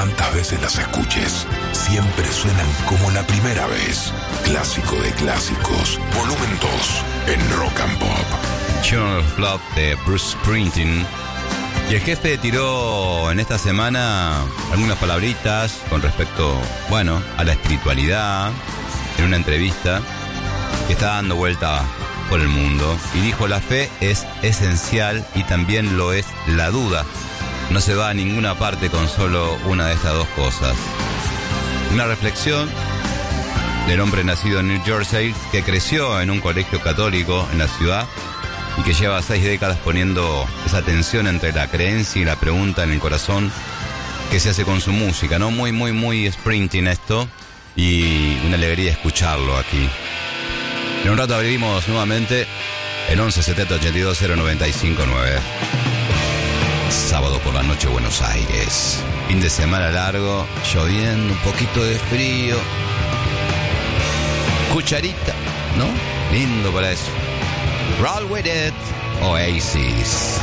cuántas veces las escuches, siempre suenan como la primera vez. Clásico de clásicos, volumen 2, en Rock and Pop. Journal of Love de Bruce Springsteen. Y el jefe tiró en esta semana algunas palabritas con respecto, a la espiritualidad, en una entrevista que está dando vuelta por el mundo. Y dijo: la fe es esencial y también lo es la duda. No se va a ninguna parte con solo una de estas dos cosas. Una reflexión del hombre nacido en New Jersey, que creció en un colegio católico en la ciudad y que lleva 6 décadas poniendo esa tensión entre la creencia y la pregunta en el corazón que se hace con su música, ¿no? Muy, muy, muy Springsteen esto, y una alegría escucharlo aquí. En un rato abrimos nuevamente el 11 70 82 095 9. Sábado por la noche, Buenos Aires. Fin de semana largo, lloviendo, un poquito de frío. Cucharita, ¿no? Lindo para eso. Roll with it, Oasis.